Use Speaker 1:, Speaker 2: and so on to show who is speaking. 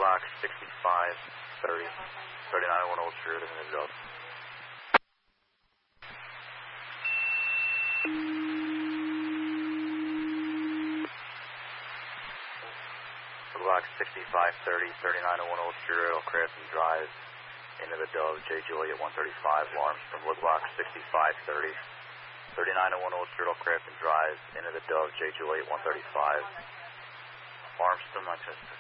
Speaker 1: box 6530, 3901 Old Street in the Dove. Box 6530, 3901 Old Street, Crafton Drive, into the Dove, J. Juliet 135, alarms from Woodblock 6530, 3901 Old Street, Crafton Drive, into the Dove, J. Juliet 135, alarms to Manchester.